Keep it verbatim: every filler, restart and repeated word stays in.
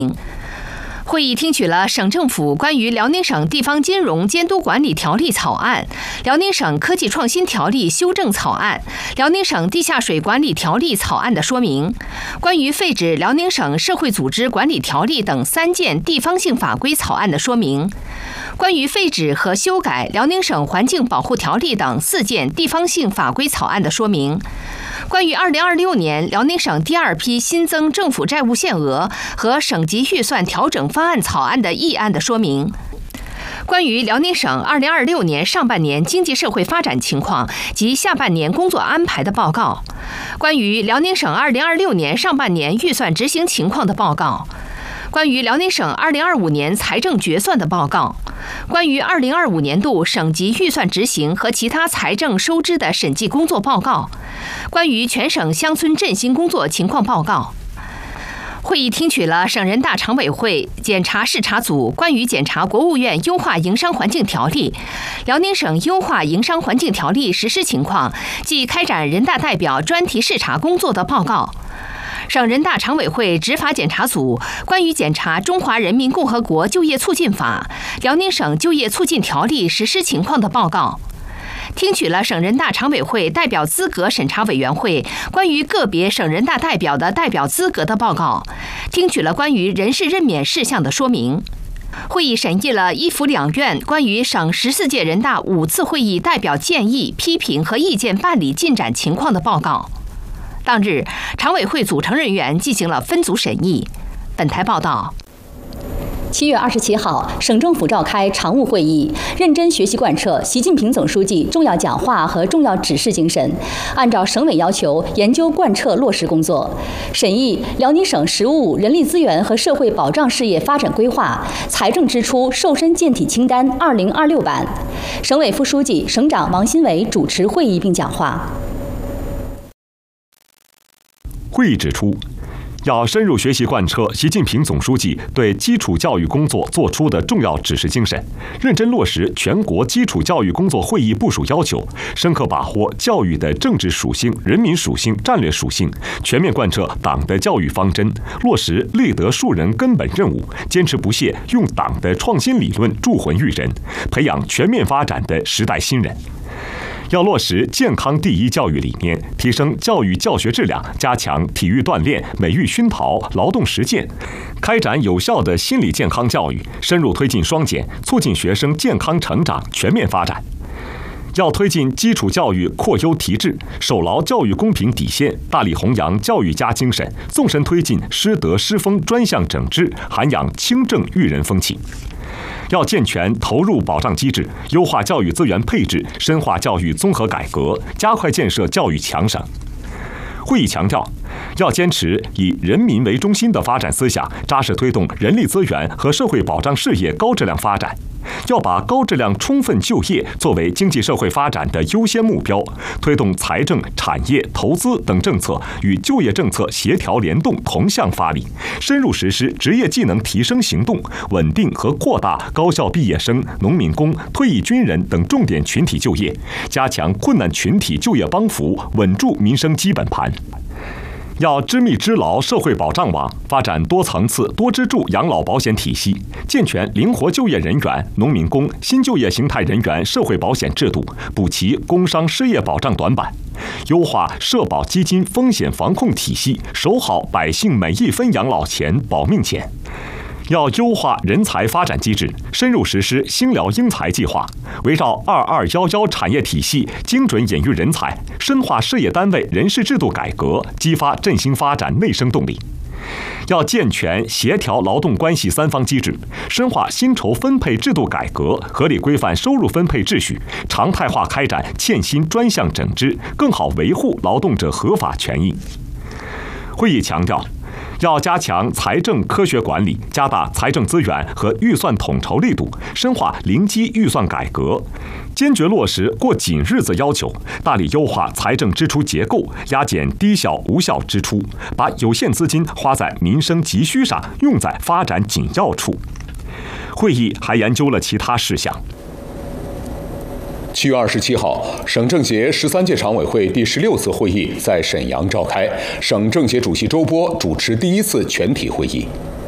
会议听取了省政府关于辽宁省地方金融监督管理条例草案、辽宁省科技创新条例修正草案、辽宁省地下水管理条例草案的说明，关于废止辽宁省社会组织管理条例等三件地方性法规草案的说明，关于废止和修改辽宁省环境保护条例等四件地方性法规草案的说明，关于二零二六年辽宁省第二批新增政府债务限额和省级预算调整方案草案的议案的说明，关于辽宁省二零二六年上半年经济社会发展情况及下半年工作安排的报告，关于辽宁省二零二六年上半年预算执行情况的报告，关于辽宁省二零二五年财政决算的报告，关于二零二五年度省级预算执行和其他财政收支的审计工作报告，关于全省乡村振兴工作情况报告。会议听取了省人大常委会检查视察组关于检查国务院优化营商环境条例、辽宁省优化营商环境条例实施情况及开展人大代表专题视察工作的报告。省人大常委会执法检查组关于检查《中华人民共和国就业促进法》、辽宁省就业促进条例实施情况的报告。听取了省人大常委会代表资格审查委员会关于个别省人大代表的代表资格的报告，听取了关于人事任免事项的说明。会议审议了一府两院关于省十四届人大五次会议代表建议、批评和意见办理进展情况的报告。当日，常委会组成人员进行了分组审议。本台报道。 七月二十七号，省政府召开常务会议，认真学习贯彻习近平总书记重要讲话和重要指示精神，按照省委要求研究贯彻落实工作，审议辽宁省“十五五”人力资源和社会保障事业发展规划财政支出瘦身健体清单二零二六版。省委副书记、省长王新伟主持会议并讲话。 会议指出，要深入学习贯彻习近平总书记对基础教育工作作出的重要指示精神，认真落实全国基础教育工作会议部署要求，深刻把握教育的政治属性、人民属性、战略属性，全面贯彻党的教育方针，落实立德树人根本任务，坚持不懈用党的创新理论铸魂育人，培养全面发展的时代新人。要落实健康第一教育理念，提升教育教学质量，加强体育锻炼、美育熏陶、劳动实践，开展有效的心理健康教育，深入推进双减，促进学生健康成长全面发展。要推进基础教育扩优提质，守牢教育公平底线，大力弘扬教育家精神，纵深推进师德师风专项整治，涵养清正育人风气。要健全投入保障机制，优化教育资源配置，深化教育综合改革，加快建设教育强省。会议强调，要坚持以人民为中心的发展思想，扎实推动人力资源和社会保障事业高质量发展。要把高质量充分就业作为经济社会发展的优先目标，推动财政、产业、投资等政策与就业政策协调联动，同向发力，深入实施职业技能提升行动，稳定和扩大高校毕业生、农民工、退役军人等重点群体就业，加强困难群体就业帮扶，稳住民生基本盘。要织密织牢社会保障网，发展多层次、多支柱养老保险体系，健全灵活就业人员、农民工、新就业形态人员社会保险制度，补齐工伤失业保障短板，优化社保基金风险防控体系，守好百姓每一分养老钱、保命钱。要优化人才发展机制，深入实施新辽英才计划，围绕二二一一产业体系精准引育人才，深化事业单位人事制度改革，激发振兴发展内生动力。要健全协调劳动关系三方机制，深化薪酬分配制度改革，合理规范收入分配秩序，常态化开展欠薪专项整治，更好维护劳动者合法权益。会议强调，要加强财政科学管理，加大财政资源和预算统筹力度，深化零基预算改革，坚决落实过紧日子要求，大力优化财政支出结构，压减低效无效支出，把有限资金花在民生急需上，用在发展紧要处。会议还研究了其他事项。 七月二十七号，省政协十三届常委会第十六次会议在沈阳召开，省政协主席周波主持第一次全体会议。